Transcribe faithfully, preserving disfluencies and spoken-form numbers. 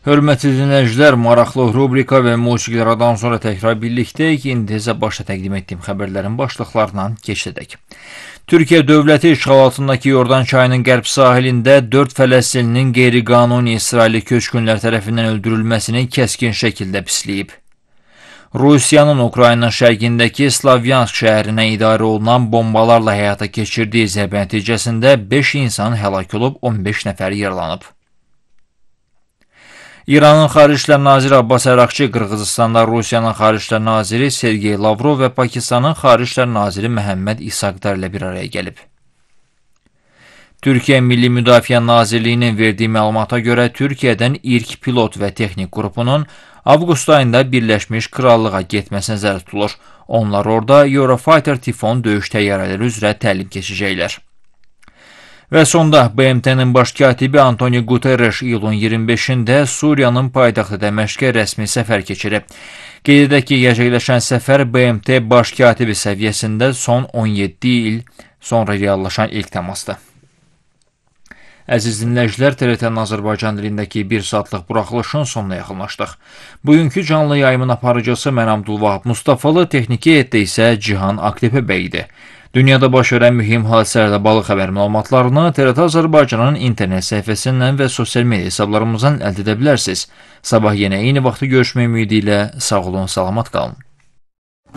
Hörmətli dinləyicilər, maraqlı rubrika və musiqilərdən sonra təkrar birlikdəyik. İndi isə başda təqdim etdiyim xəbərlərin başlıqlarına keçədək. Türkiyə dövləti işğal altındakı Yordan çayının qərb sahilində dörd Fələstinlinin qeyri-qanuni İsraili köçkünlər tərəfindən öldürülməsini kəskin şəkildə pisləyib. Rusiyanın Ukrayna şərqindəki Slavyansk şəhərinə idarə olunan bombalarla həyata keçirdiyi zərbə nəticəsində beş insan həlak olub, on beş nəfər yaralanıb. İranın Xarici İşlər Naziri Abbas Əraqçı Qırğızistanda Rusiyanın Xarici İşlər Naziri Sergey Lavrov və Pakistanın Xarici İşlər Naziri Məhəmməd İsaqdar ilə bir araya gəlib. Türkiyə Milli Müdafiə Nazirliyinin verdiyi məlumata görə Türkiyədən ilk pilot və texnik qrupunun avqust ayında Birləşmiş Krallığa getməsi nəzərdə tutulur. Onlar orada Eurofighter Tifon döyüş təyyarələri üzrə təlim keçəcəklər. Və sonda B M T'nin baş katibi Antonio Guterres iyulun iyirmi beşində Suriyanın paytaxtı Dəməşqə rəsmi səfər keçirib. Qeyd edək ki, gerçəkləşən səfər B M T baş katibi səviyyəsində son on yeddi il sonra reallaşan ilk təmasdır. Əziz dinləyicilər, T R T'nin Azərbaycan dilindəki bir saatlıq buraxılışın sonuna yaxınlaşdıq. Bugünkü canlı yayımın aparıcısı mən Abdulvahab Mustafalı, texniki heyətdə isə Cihan Aktepe bəy idi. Dünyada baş verən mühüm hadisələrdə balıq xəbər məlumatlarını T R T Azərbaycanın internet səhifəsindən və sosial media hesablarımızdan əldə edə bilərsiniz. Sabah yenə eyni vaxtda görüşmək ümidi ilə sağ olun, salamat qalın.